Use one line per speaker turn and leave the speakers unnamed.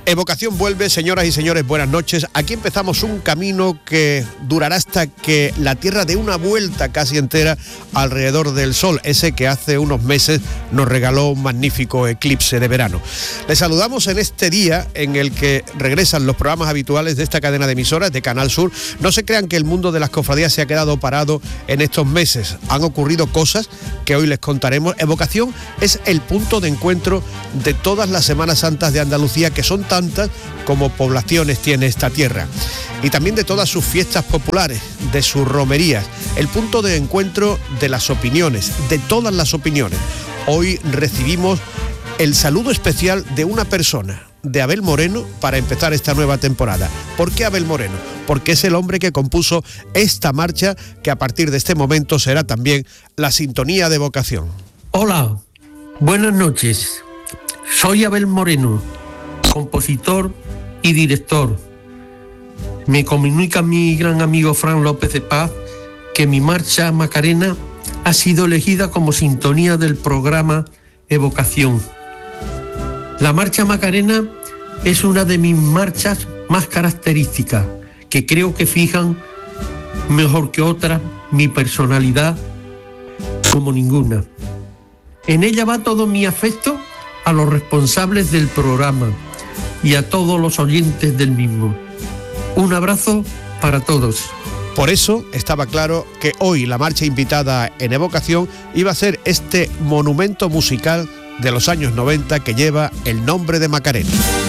Evocación vuelve, señoras y señores, buenas noches. Aquí empezamos un camino que durará hasta que la Tierra dé una vuelta casi entera alrededor del Sol, ese que hace unos meses nos regaló un magnífico eclipse de verano. Les saludamos en este día en el que regresan los programas habituales de esta cadena de emisoras de Canal Sur. No se crean que el mundo de las cofradías se ha quedado parado en estos meses. Han ocurrido cosas que hoy les contaremos. Evocación es el punto de encuentro de todas las Semanas Santas de Andalucía, que son tantas como poblaciones tiene esta tierra, y también de todas sus fiestas populares, de sus romerías, el punto de encuentro de las opiniones, de todas las opiniones. Hoy recibimos el saludo especial de una persona, de Abel Moreno, para empezar esta nueva temporada. ¿Por qué Abel Moreno? Porque es el hombre que compuso esta marcha, que a partir de este momento será también la sintonía de Evocación.
Hola, buenas noches. Soy Abel Moreno, compositor y director. Me comunica mi gran amigo Fran López de Paz que mi marcha Macarena ha sido elegida como sintonía del programa Evocación. La marcha Macarena es una de mis marchas más características, que creo que fijan mejor que otras mi personalidad como ninguna. En ella va todo mi afecto a los responsables del programa y a todos los oyentes del mismo. Un abrazo para todos.
Por eso estaba claro que hoy la marcha invitada en Evocación iba a ser este monumento musical de los años 90 que lleva el nombre de Macarena.